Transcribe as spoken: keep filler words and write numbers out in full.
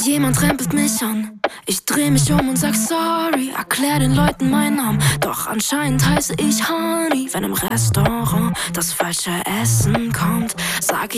Jemand rempelt mich an. Ich dreh mich um und sag sorry, erklär den Leuten meinen Namen. Doch anscheinend heiße ich Honey. Wenn im Restaurant das falsche Essen kommt, sag ich